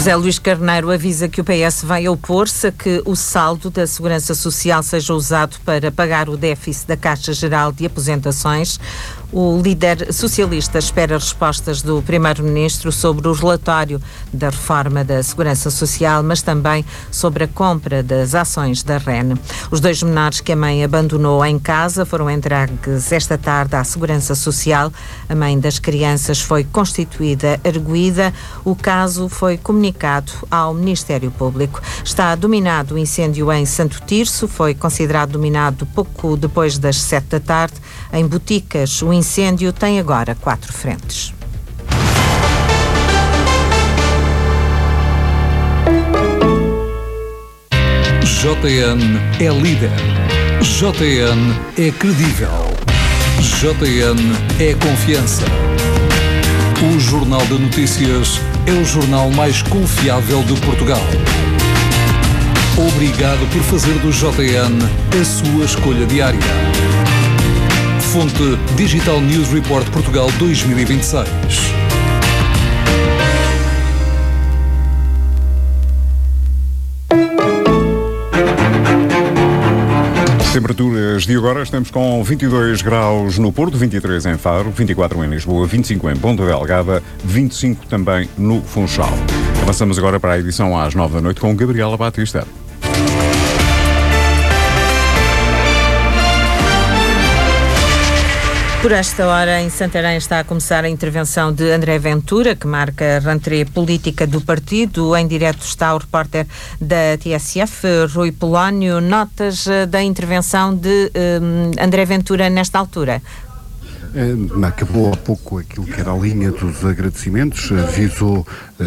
José Luís Carneiro avisa que o PS vai opor-se a que o saldo da Segurança Social seja usado para pagar o déficit da Caixa Geral de Aposentações. O líder socialista espera respostas do Primeiro-Ministro sobre o relatório da reforma da Segurança Social, mas também sobre a compra das ações da REN. Os 2 menores que a mãe abandonou em casa foram entregues esta tarde à Segurança Social. A mãe das crianças foi constituída arguida. O caso foi comunicado ao Ministério Público. Está dominado o incêndio em Santo Tirso. Foi considerado dominado pouco depois das 7 da tarde. Em Boticas, o incêndio tem agora 4 frentes. JN é líder. JN é credível. JN é confiança. O Jornal de Notícias é o jornal mais confiável de Portugal. Obrigado por fazer do JN a sua escolha diária. Fonte Digital News Report Portugal 2026. Temperaturas de agora, estamos com 22 graus no Porto, 23 em Faro, 24 em Lisboa, 25 em Ponta Delgada, 25 também no Funchal. Avançamos agora para a edição às 9 da noite com Gabriela Batista. Por esta hora, em Santarém, está a começar a intervenção de André Ventura, que marca a rentrée política do partido. Em direto está o repórter da TSF, Rui Polónio. Notas da intervenção de André Ventura nesta altura? Acabou há pouco aquilo que era a linha dos agradecimentos, avisou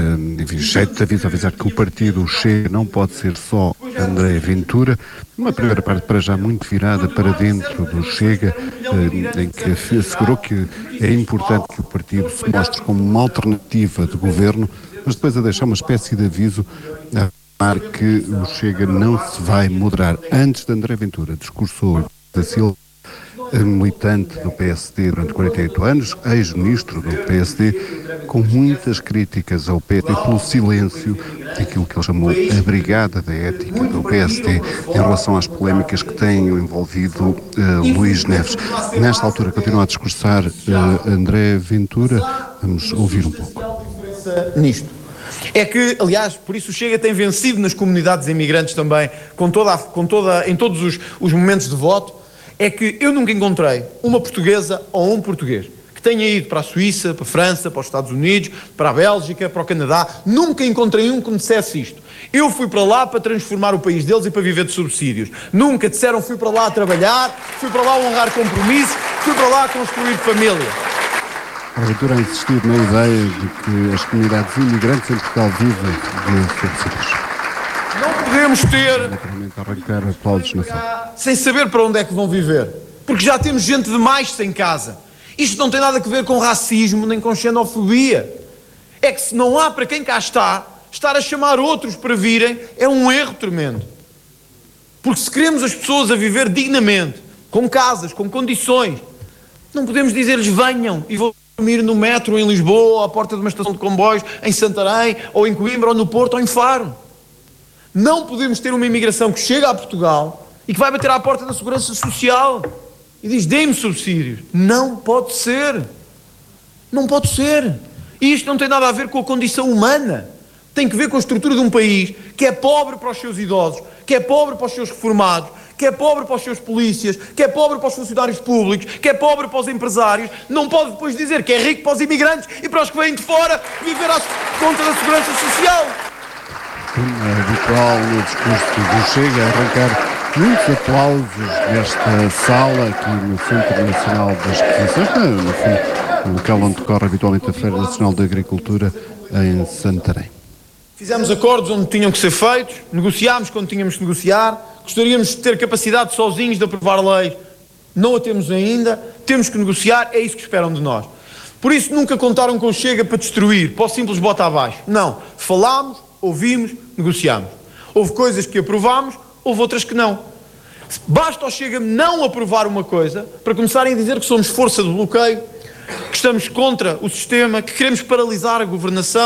a avisar que o partido Chega não pode ser só André Ventura. Uma primeira parte para já muito virada para dentro do Chega, em que assegurou que é importante que o partido se mostre como uma alternativa de governo, mas depois a deixar uma espécie de aviso a que o Chega não se vai moderar. Antes de André Ventura discursou da Silva, militante do PSD durante 48 anos, ex-ministro do PSD, com muitas críticas ao PSD pelo silêncio daquilo que ele chamou a Brigada da Ética do PSD em relação às polémicas que têm envolvido Luís Neves. Nesta altura continua a discursar André Ventura. Vamos ouvir um pouco. Nisto é que, aliás, por isso o Chega tem vencido nas comunidades imigrantes também, em todos os momentos de voto. É que eu nunca encontrei uma portuguesa ou um português que tenha ido para a Suíça, para a França, para os Estados Unidos, para a Bélgica, para o Canadá. Nunca encontrei um que me dissesse isto. Eu fui para lá para transformar o país deles e para viver de subsídios. Nunca disseram fui para lá a trabalhar, fui para lá a honrar compromissos, fui para lá a construir família. A Ventura a insistir na ideia de que as comunidades imigrantes em Portugal vivem de subsídios. Não podemos ter arrancar aplausos na sala, sem saber para onde é que vão viver, porque já temos gente demais sem casa. Isto não tem nada a ver com racismo nem com xenofobia. É que se não há para quem cá está, estar a chamar outros para virem é um erro tremendo. Porque se queremos as pessoas a viver dignamente, com casas, com condições, não podemos dizer-lhes venham e vão dormir no metro em Lisboa, ou à porta de uma estação de comboios em Santarém, ou em Coimbra, ou no Porto, ou em Faro. Não podemos ter uma imigração que chega a Portugal e que vai bater à porta da Segurança Social e diz, dê-me subsídios. Não pode ser. Não pode ser. E isto não tem nada a ver com a condição humana. Tem que ver com a estrutura de um país que é pobre para os seus idosos, que é pobre para os seus reformados, que é pobre para os seus polícias, que é pobre para os funcionários públicos, que é pobre para os empresários. Não pode depois dizer que é rico para os imigrantes e para os que vêm de fora viver à conta da Segurança Social. É habitual no discurso do Chega arrancar muitos aplausos nesta sala aqui no Centro Nacional das Exposições, no fundo, no local onde decorre habitualmente a Feira Nacional da Agricultura em Santarém. Fizemos acordos onde tinham que ser feitos, negociámos quando tínhamos que negociar, gostaríamos de ter capacidade sozinhos de aprovar leis, não a temos ainda, temos que negociar, é isso que esperam de nós. Por isso nunca contaram com o Chega para destruir, para o simples bota abaixo. Não, falámos, ouvimos, negociámos. Houve coisas que aprovámos, houve outras que não. Basta ao Chega não aprovar uma coisa para começarem a dizer que somos força de bloqueio, que estamos contra o sistema, que queremos paralisar a governação,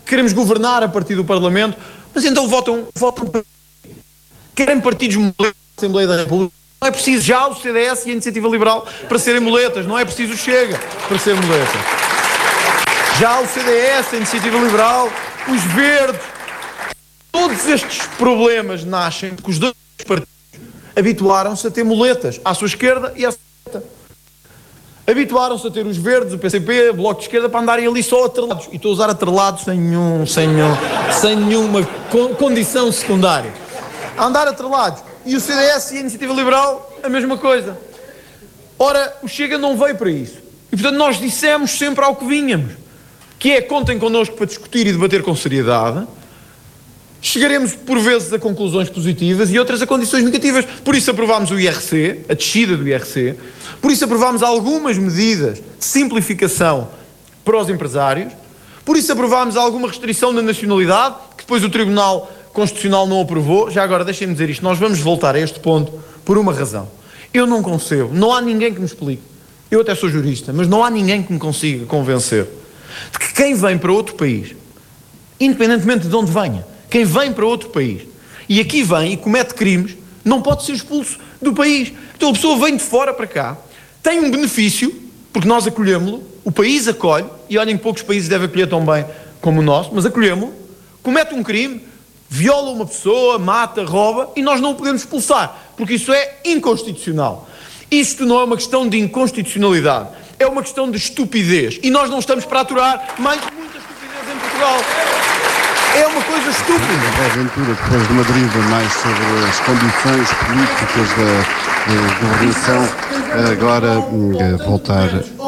queremos governar a partir do Parlamento, mas então votam para... Querem partidos muletas na Assembleia da República. Não é preciso já o CDS e a Iniciativa Liberal para serem muletas, não é preciso o Chega para ser muleta. Já o CDS, a Iniciativa Liberal, os Verdes, todos estes problemas nascem porque os dois partidos habituaram-se a ter muletas à sua esquerda e à sua direita. Habituaram-se a ter os Verdes, o PCP, o Bloco de Esquerda para andarem ali só atrelados. E estou a usar atrelados sem nenhuma condição secundária. A andar atrelados. E o CDS e a Iniciativa Liberal, a mesma coisa. Ora, o Chega não veio para isso. E, portanto, nós dissemos sempre ao que vínhamos, que é, contem connosco para discutir e debater com seriedade. Chegaremos, por vezes, a conclusões positivas e outras a condições negativas. Por isso aprovámos o IRC, a descida do IRC. Por isso aprovámos algumas medidas de simplificação para os empresários. Por isso aprovámos alguma restrição na nacionalidade, que depois o Tribunal Constitucional não aprovou. Já agora, deixem-me dizer isto, nós vamos voltar a este ponto por uma razão. Eu não concebo, não há ninguém que me explique. Eu até sou jurista, mas não há ninguém que me consiga convencer de que quem vem para outro país, independentemente de onde venha, quem vem para outro país e aqui vem e comete crimes, não pode ser expulso do país. Então a pessoa vem de fora para cá, tem um benefício, porque nós acolhemos-lo, o país acolhe, e olhem que poucos países devem acolher tão bem como o nosso, mas acolhemos-lo, comete um crime, viola uma pessoa, mata, rouba, e nós não o podemos expulsar, porque isso é inconstitucional. Isto não é uma questão de inconstitucionalidade, é uma questão de estupidez, e nós não estamos para aturar mais muita estupidez em Portugal. É uma coisa estúpida. André Ventura, depois de uma deriva mais sobre as condições políticas da governação, agora voltar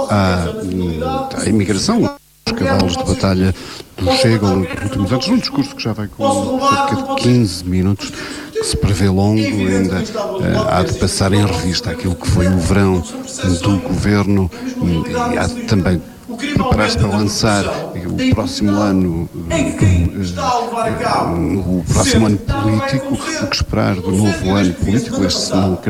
à imigração, os cavalos de batalha do Chega nos últimos anos, num discurso que já vai com cerca de 15 minutos, que se prevê longo, ainda há de passar em revista aquilo que foi o verão do governo e há de também preparar-se para lançar o próximo ano político. O que esperar do novo ano político, este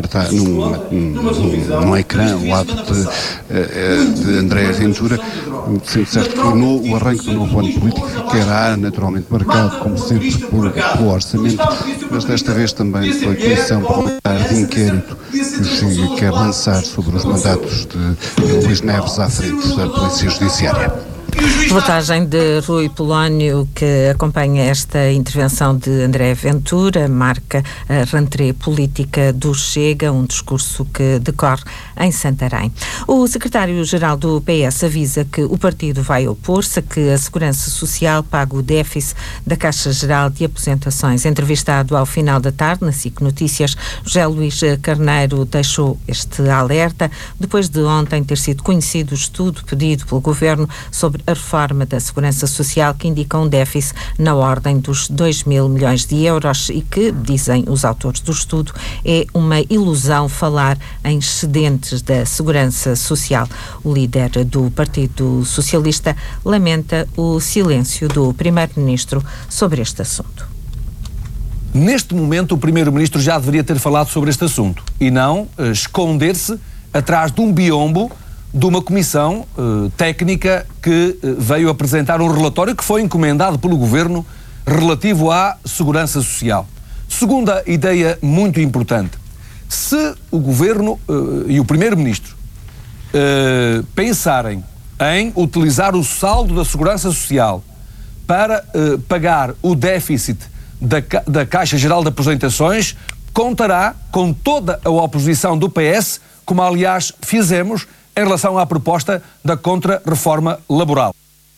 num ecrã ao lado de André Ventura, sendo certo que o arranque do novo ano político ficará naturalmente marcado, como sempre, pelo orçamento, mas desta vez também pela comissão parlamentar de inquérito que o Chega quer lançar sobre os mandatos de Luís Neves à frente da Polícia Judiciária. Reportagem de Rui Polónio, que acompanha esta intervenção de André Ventura, marca a rentrée política do Chega, um discurso que decorre em Santarém. O secretário-geral do PS avisa que o partido vai opor-se a que a Segurança Social pague o déficit da Caixa Geral de Aposentações. Entrevistado ao final da tarde na SIC Notícias, José Luís Carneiro deixou este alerta depois de ontem ter sido conhecido o estudo pedido pelo Governo sobre a reforma da Segurança Social, que indica um déficit na ordem dos 2.000 milhões de euros e que, dizem os autores do estudo, é uma ilusão falar em excedentes da Segurança Social. O líder do Partido Socialista lamenta o silêncio do Primeiro-Ministro sobre este assunto. Neste momento, o Primeiro-Ministro já deveria ter falado sobre este assunto e não esconder-se atrás de um biombo de uma comissão técnica que veio apresentar um relatório que foi encomendado pelo Governo relativo à Segurança Social. Segunda ideia muito importante. Se o Governo e o Primeiro-Ministro pensarem em utilizar o saldo da Segurança Social para pagar o déficit da Caixa Geral de Aposentações, contará com toda a oposição do PS, como aliás fizemos em relação à proposta da contra-reforma laboral.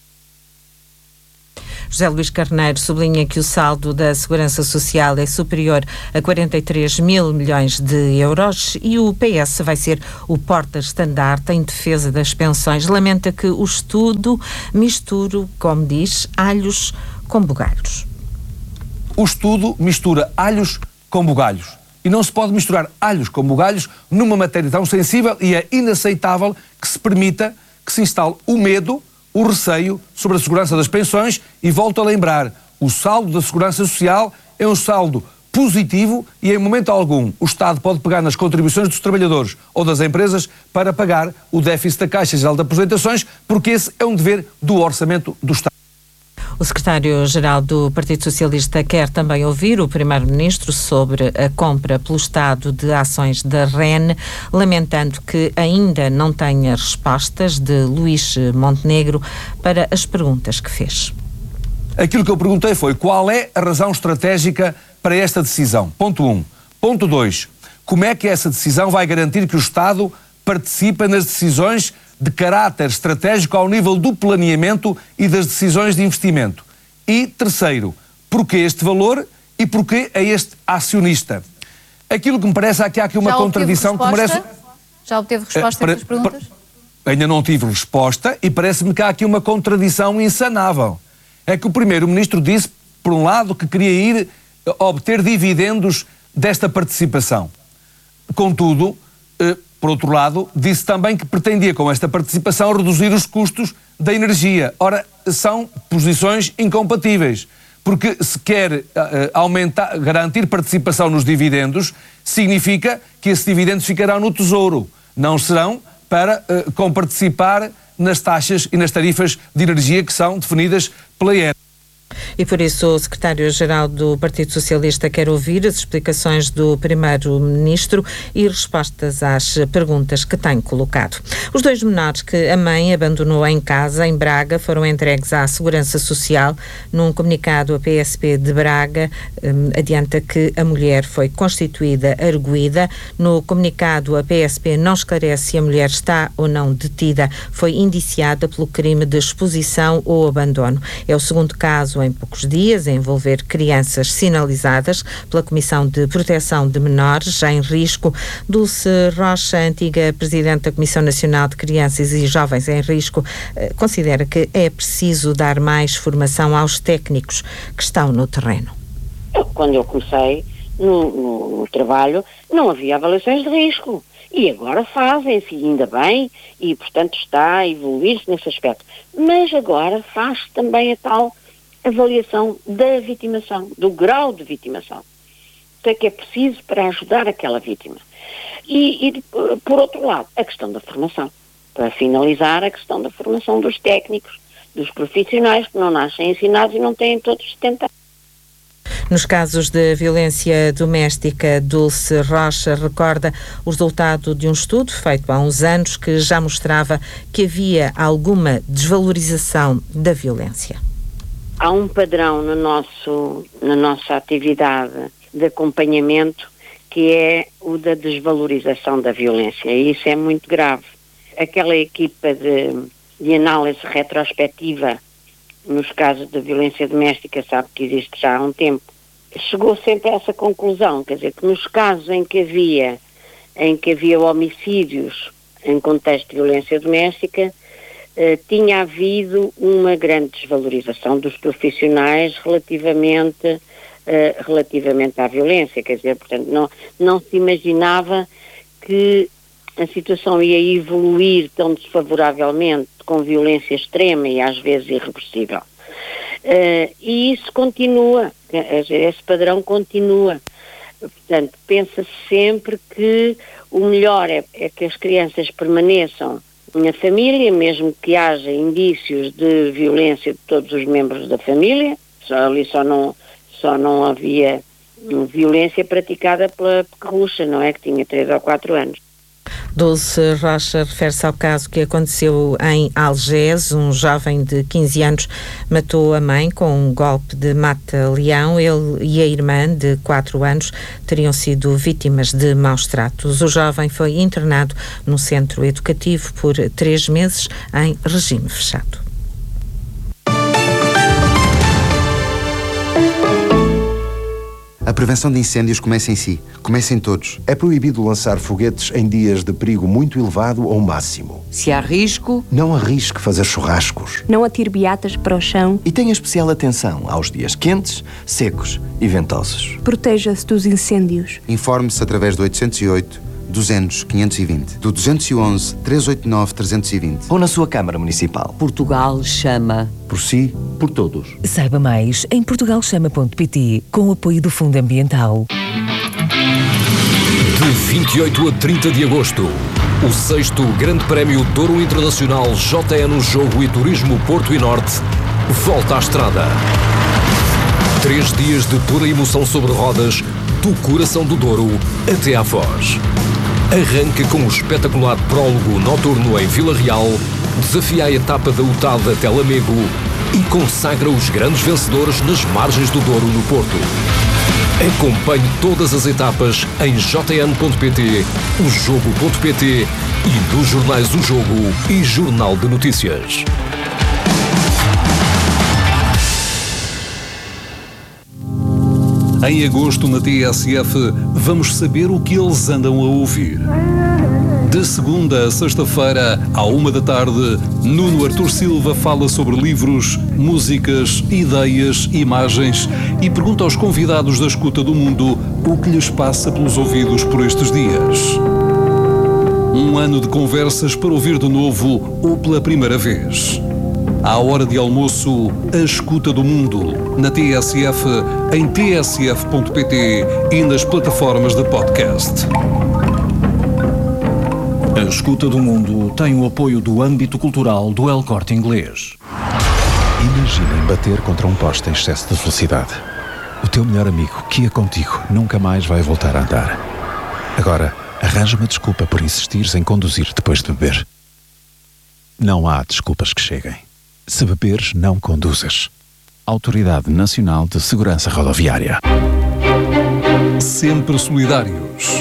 José Luís Carneiro sublinha que o saldo da Segurança Social é superior a 43.000 milhões de euros e o PS vai ser o porta-estandarte em defesa das pensões. Lamenta que o estudo misture, como diz, alhos com bugalhos. O estudo mistura alhos com bugalhos. E não se pode misturar alhos com bugalhos numa matéria tão sensível e é inaceitável que se permita que se instale o medo, o receio sobre a segurança das pensões e volto a lembrar, o saldo da Segurança Social é um saldo positivo e em momento algum o Estado pode pegar nas contribuições dos trabalhadores ou das empresas para pagar o déficit da Caixa Geral de Aposentações, porque esse é um dever do orçamento do Estado. O secretário-geral do Partido Socialista quer também ouvir o primeiro-ministro sobre a compra pelo Estado de ações da REN, lamentando que ainda não tenha respostas de Luís Montenegro para as perguntas que fez. Aquilo que eu perguntei foi qual é a razão estratégica para esta decisão. Ponto 1. Ponto 2. Como é que essa decisão vai garantir que o Estado participa nas decisões de caráter estratégico ao nível do planeamento e das decisões de investimento? E terceiro, porquê este valor e porquê a este acionista? Aquilo que me parece é que há aqui uma contradição que merece... Já obteve resposta a estas perguntas? Ainda não tive resposta e parece-me que há aqui uma contradição insanável. É que o primeiro-ministro disse, por um lado, que queria ir obter dividendos desta participação. Contudo, por outro lado, disse também que pretendia com esta participação reduzir os custos da energia. Ora, são posições incompatíveis, porque se quer garantir participação nos dividendos, significa que esses dividendos ficarão no Tesouro, não serão para comparticipar nas taxas e nas tarifas de energia que são definidas pela ERA. E por isso o secretário-geral do Partido Socialista quer ouvir as explicações do primeiro-ministro e respostas às perguntas que tem colocado. Os 2 menores que a mãe abandonou em casa, em Braga, foram entregues à Segurança Social. Num comunicado, a PSP de Braga adianta que a mulher foi constituída arguida. No comunicado, a PSP não esclarece se a mulher está ou não detida. Foi indiciada pelo crime de exposição ou abandono. É o segundo caso em poucos dias a envolver crianças sinalizadas pela Comissão de Proteção de Menores em Risco. Dulce Rocha, antiga Presidente da Comissão Nacional de Crianças e Jovens em Risco, considera que é preciso dar mais formação aos técnicos que estão no terreno. Quando eu comecei no trabalho, não havia avaliações de risco. E agora fazem-se, ainda bem, e portanto está a evoluir-se nesse aspecto. Mas agora faz também a tal avaliação da vitimação, do grau de vitimação. O que é preciso para ajudar aquela vítima. E por outro lado, a questão da formação. Para finalizar, a questão da formação dos técnicos, dos profissionais que não nascem ensinados e não têm todos 70 anos. Nos casos de violência doméstica, Dulce Rocha recorda o resultado de um estudo feito há uns anos que já mostrava que havia alguma desvalorização da violência. Há um padrão na nossa atividade de acompanhamento que é o da desvalorização da violência, e isso é muito grave. Aquela equipa de análise retrospectiva nos casos de violência doméstica, sabe que existe já há um tempo, chegou sempre a essa conclusão, quer dizer, que nos casos em que havia homicídios em contexto de violência doméstica, tinha havido uma grande desvalorização dos profissionais relativamente à violência, quer dizer, portanto, não se imaginava que a situação ia evoluir tão desfavoravelmente com violência extrema e às vezes irreversível. E isso continua, esse padrão continua. Portanto, pensa-se sempre que o melhor é que as crianças permaneçam na família, mesmo que haja indícios de violência de todos os membros da família. Só não havia violência praticada pela pequerrucha, não é? Que tinha 3 ou 4 anos. Dulce Rocha refere-se ao caso que aconteceu em Algés. Um jovem de 15 anos matou a mãe com um golpe de mata-leão. Ele e a irmã, de 4 anos, teriam sido vítimas de maus tratos. O jovem foi internado num centro educativo por 3 meses em regime fechado. A prevenção de incêndios começa em si, começa em todos. É proibido lançar foguetes em dias de perigo muito elevado ou máximo. Se há risco, não arrisque fazer churrascos. Não atire beatas para o chão. E tenha especial atenção aos dias quentes, secos e ventosos. Proteja-se dos incêndios. Informe-se através do 808 200 520, do 211 389 320 ou na sua Câmara Municipal. Portugal chama. Por si, por todos. Saiba mais em portugalchama.pt, com o apoio do Fundo Ambiental. De 28 a 30 de agosto, o 6º Grande Prémio Douro Internacional JN Jogo e Turismo Porto e Norte volta à estrada. 3 dias de pura emoção sobre rodas, do coração do Douro até à Foz. Arranca com o espetacular prólogo noturno em Vila Real, desafia a etapa da UTAD até Lamego e consagra os grandes vencedores nas margens do Douro no Porto. Acompanhe todas as etapas em jn.pt, ojogo.pt e nos jornais O Jogo e Jornal de Notícias. Em agosto, na TSF, vamos saber o que eles andam a ouvir. De segunda a sexta-feira, à 13h, Nuno Artur Silva fala sobre livros, músicas, ideias, imagens e pergunta aos convidados da Escuta do Mundo o que lhes passa pelos ouvidos por estes dias. Um ano de conversas para ouvir de novo ou pela primeira vez. À hora de almoço, a Escuta do Mundo, na TSF, em tsf.pt e nas plataformas de podcast. A Escuta do Mundo tem o apoio do âmbito cultural do El Corte Inglês. Imaginem bater contra um poste em excesso de velocidade. O teu melhor amigo, que ia contigo, nunca mais vai voltar a andar. Agora, arranja uma desculpa por insistires em conduzir depois de beber. Não há desculpas que cheguem. Se beberes, não conduzas. Autoridade Nacional de Segurança Rodoviária. Sempre solidários.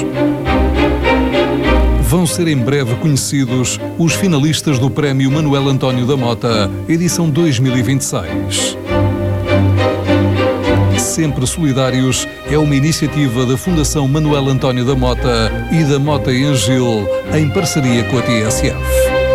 Vão ser em breve conhecidos os finalistas do Prémio Manuel António da Mota, edição 2026. Sempre Solidários é uma iniciativa da Fundação Manuel António da Mota e da Mota Engil, em parceria com a TSF.